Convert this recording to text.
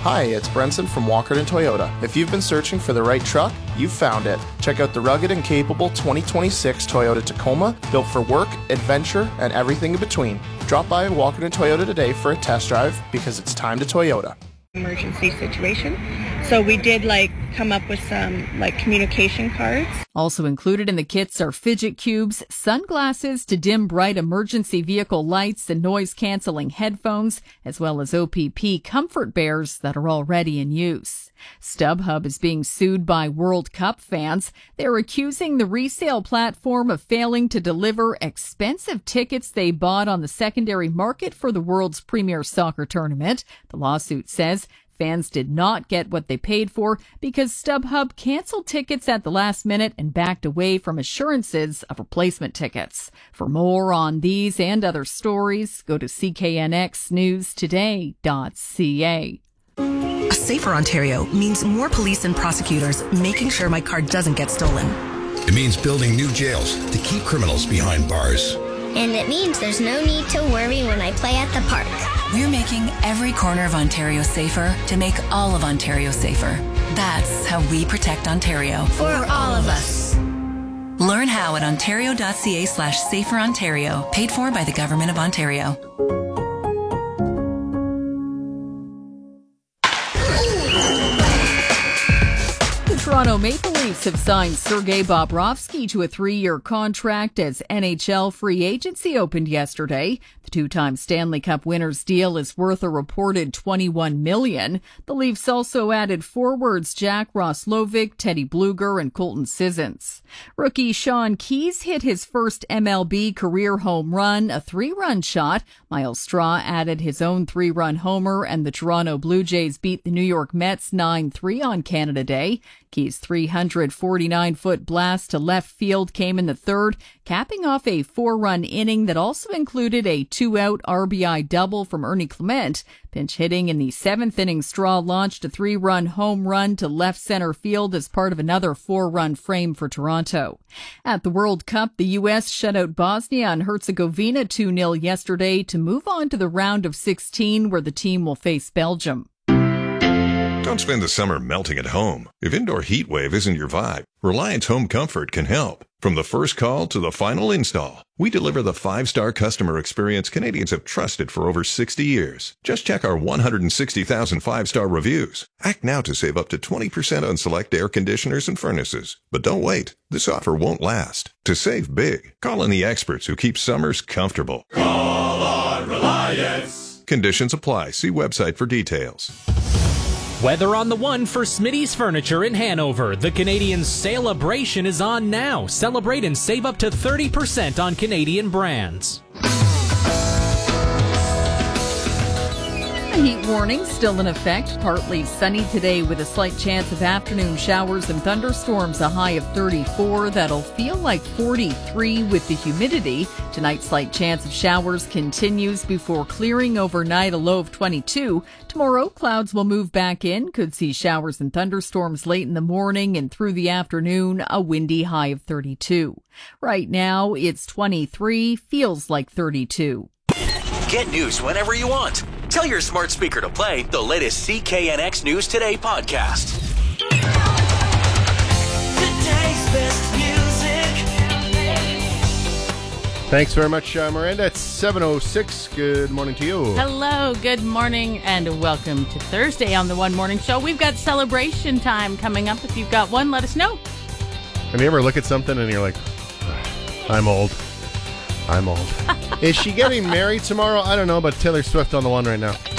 Hi, it's Brenson from Walkerton Toyota. If you've been searching for the right truck, you've found it. Check out the rugged and capable 2026 Toyota Tacoma, built for work, adventure, and everything in between. Drop by Walkerton Toyota today for a test drive because it's time to Toyota. Emergency situation. So we did come up with some communication cards. Also included in the kits are fidget cubes, sunglasses to dim bright emergency vehicle lights, and noise-canceling headphones, as well as OPP comfort bears that are already in use. StubHub is being sued by World Cup fans. They're accusing the resale platform of failing to deliver expensive tickets they bought on the secondary market for the world's premier soccer tournament. The lawsuit says fans did not get what they paid for because StubHub canceled tickets at the last minute and backed away from assurances of replacement tickets. For more on these and other stories, go to cknxnewstoday.ca. A safer Ontario means more police and prosecutors making sure my car doesn't get stolen. It means building new jails to keep criminals behind bars. And it means there's no need to worry when I play at the park. We're making every corner of Ontario safer to make all of Ontario safer. That's how we protect Ontario. For all of us. Learn how at ontario.ca/saferontario. Paid for by the Government of Ontario. Toronto Maple Leafs have signed Sergei Bobrovsky to a 3-year contract as NHL free agency opened yesterday. The two-time Stanley Cup winner's deal is worth a reported $21 million. The Leafs also added forwards Jack Roslovic, Teddy Bluger, and Colton Sissons. Rookie Sean Keyes hit his first MLB career home run, a 3-run shot. Myles Straw added his own 3-run homer, and the Toronto Blue Jays beat the New York Mets 9-3 on Canada Day. Key's 349-foot blast to left field came in the third, capping off a 4-run inning that also included a 2-out RBI double from Ernie Clement. Pinch hitting in the 7th inning, Straw launched a 3-run home run to left center field as part of another 4-run frame for Toronto. At the World Cup, the U.S. shut out Bosnia and Herzegovina 2-0 yesterday to move on to the round of 16, where the team will face Belgium. Don't spend the summer melting at home. If indoor heat wave isn't your vibe, Reliance Home Comfort can help. From the first call to the final install, we deliver the 5-star customer experience Canadians have trusted for over 60 years. Just check our 160,000 5-star reviews. Act now to save up to 20% on select air conditioners and furnaces. But don't wait. This offer won't last. To save big, call on the experts who keep summers comfortable. Call on Reliance. Conditions apply. See website for details. Weather on the one for Smitty's Furniture in Hanover. The Canadian Celebration is on now. Celebrate and save up to 30% on Canadian brands. A heat warning still in effect. Partly sunny today with a slight chance of afternoon showers and thunderstorms, a high of 34. That'll feel like 43 with the humidity. Tonight, slight chance of showers continues before clearing overnight, a low of 22. Tomorrow, clouds will move back in. Could see showers and thunderstorms late in the morning and through the afternoon, a windy high of 32. Right now, it's 23, feels like 32. Get news whenever you want. Tell your smart speaker to play the latest CKNX News Today podcast. Today's best music. Thanks very much, Miranda. It's 7:06. Good morning to you. Hello, good morning, and welcome to Thursday on the One Morning Show. We've got celebration time coming up. If you've got one, let us know. And you ever look at something and you're like, I'm old. I'm old. Is she getting married tomorrow? I don't know, but Taylor Swift on the one right now.